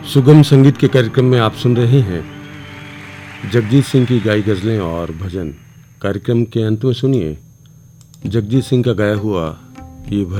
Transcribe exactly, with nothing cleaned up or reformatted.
सुगम संगीत के कार्यक्रम में आप सुन रहे हैं जगजीत सिंह की गाई गजलें और भजन। कार्यक्रम के अंत में सुनिए जगजीत सिंह का गाया हुआ ये भजन।